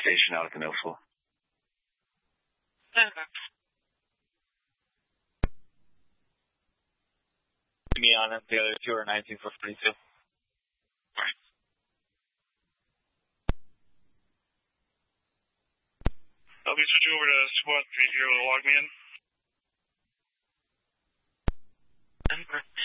station out at the middle school. Me on it. The other two are 19 for 42. Right. I'll be switching over to squad 3 here to log me in.